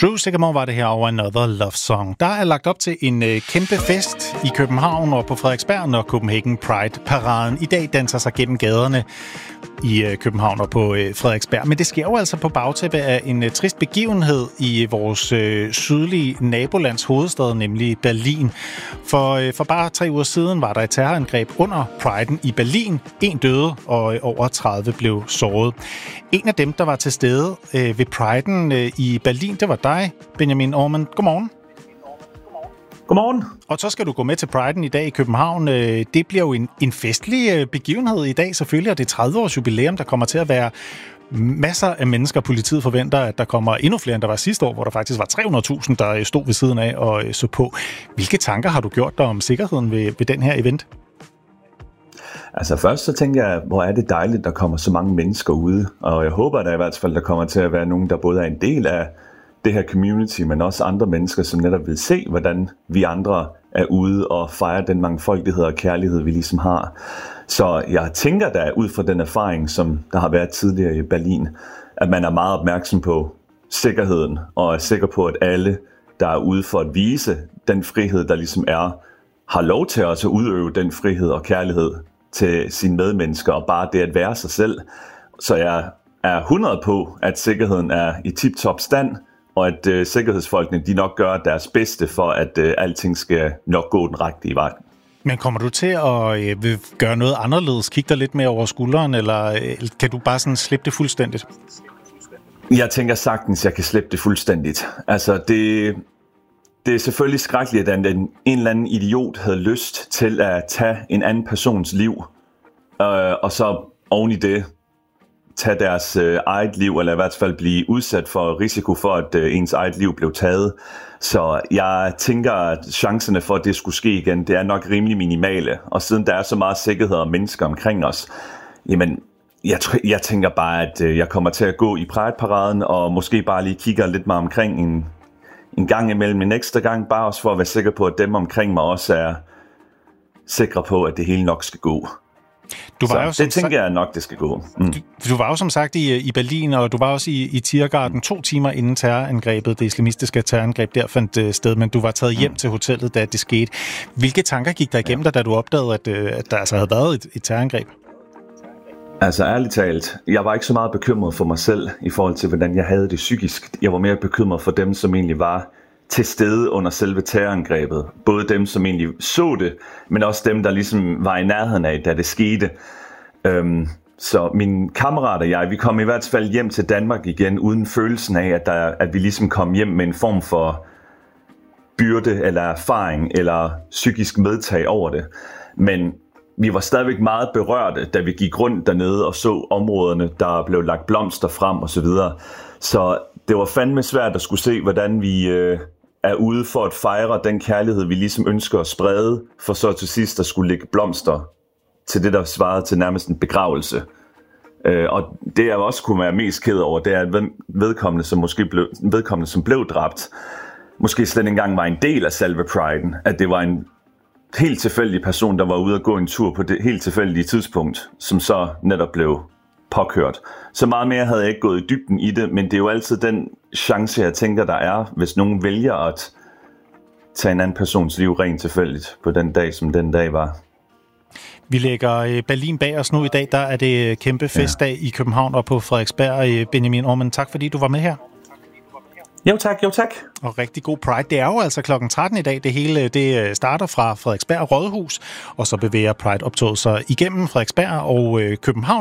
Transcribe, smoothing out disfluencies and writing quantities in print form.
Drew Sigamore var det her over Another Love Song. Der er lagt op til en kæmpe fest i København og på Frederiksberg, når Copenhagen Pride-paraden i dag danser sig gennem gaderne i København og på Frederiksberg. Men det sker jo altså på bagtæppe af en trist begivenhed i vores sydlige nabolands hovedstad, nemlig Berlin. For bare 3 uger siden var der et terrorangreb under Priden i Berlin. 1 døde, og over 30 blev såret. En af dem, der var til stede ved Priden i Berlin, det var dig, Benjamin Aarmann. Godmorgen. Godmorgen. Og så skal du gå med til Priden i dag i København. Det bliver jo en festlig begivenhed i dag selvfølgelig, og det er 30-års jubilæum, der kommer til at være masser af mennesker. Politiet forventer, at der kommer endnu flere, end der var sidste år, hvor der faktisk var 300.000, der stod ved siden af og så på. Hvilke tanker har du gjort dig om sikkerheden ved den her event? Altså først så tænker jeg, hvor er det dejligt, der kommer så mange mennesker ude. Og jeg håber da i hvert fald, der kommer til at være nogen, der både er en del af det her community, men også andre mennesker, som netop vil se, hvordan vi andre er ude og fejre den mangfoldighed og kærlighed, vi ligesom har. Så jeg tænker da, ud fra den erfaring, som der har været tidligere i Berlin, at man er meget opmærksom på sikkerheden, og er sikker på, at alle, der er ude for at vise den frihed, der ligesom er, har lov til at udøve den frihed og kærlighed til sine medmennesker, og bare det at være sig selv. Så jeg er 100 på, at sikkerheden er i tip-top stand, og at sikkerhedsfolkene de nok gør deres bedste for, at alting skal nok gå den rigtige vej. Men kommer du til at gøre noget anderledes? Kigge dig lidt mere over skulderen, eller kan du bare sådan slippe det fuldstændigt? Jeg tænker sagtens, jeg kan slippe det fuldstændigt. Altså, det er selvfølgelig skrækkeligt, at en eller anden idiot havde lyst til at tage en anden persons liv, og så oven i det tage deres eget liv, eller i hvert fald blive udsat for risiko for, at ens eget liv blev taget. Så jeg tænker, at chancerne for, at det skulle ske igen, det er nok rimelig minimale. Og siden der er så meget sikkerhed og mennesker omkring os, jamen, jeg tænker bare, at jeg kommer til at gå i Pride-paraden, og måske bare lige kigger lidt mig omkring en gang imellem en ekstra gang, bare også for at være sikker på, at dem omkring mig også er sikre på, at det hele nok skal gå. Det tænker jeg nok, det skal gå. Du var jo som sagt i Berlin, og du var også i Tiergarten 2 timer inden terrorangrebet, det islamistiske terrorangreb der fandt sted, men du var taget hjem til hotellet, da det skete. Hvilke tanker gik der igennem dig, da du opdagede, at der altså havde været et terrorangreb? Altså ærligt talt, jeg var ikke så meget bekymret for mig selv i forhold til, hvordan jeg havde det psykisk. Jeg var mere bekymret for dem, som egentlig var til stede under selve terrorangrebet. Både dem, som egentlig så det, men også dem, der ligesom var i nærheden af, da det skete. Så min kammerat og jeg, vi kom i hvert fald hjem til Danmark igen, uden følelsen af, at vi ligesom kom hjem med en form for byrde eller erfaring eller psykisk medtag over det. Men vi var stadigvæk meget berørte, da vi gik rundt dernede og så områderne, der blev lagt blomster frem og så videre. Så det var fandme svært at skulle se, hvordan vi er ude for at fejre den kærlighed, vi ligesom ønsker at sprede, for så til sidst at skulle lægge blomster til det, der svarede til nærmest en begravelse. Og det jeg også kunne være mest ked over, det er, at vedkommende, som blev dræbt, måske slet ikke engang var en del af selve Priden, at det var en helt tilfældig person, der var ude at gå en tur på det helt tilfældige tidspunkt, som så netop blev påkørt. Så meget mere havde jeg ikke gået i dybden i det, men det er jo altid den chance, jeg tænker, der er, hvis nogen vælger at tage en anden persons liv rent tilfældigt på den dag, som den dag var. Vi lægger Berlin bag os nu i dag. Der er det kæmpe festdag i København og på Frederiksberg. Benjamin Aarmann, tak fordi du var med her. Jo tak. Og rigtig god Pride. Det er jo altså klokken 13 i dag. Det hele det starter fra Frederiksberg Rådhus, og så bevæger Pride-optoget sig igennem Frederiksberg og København.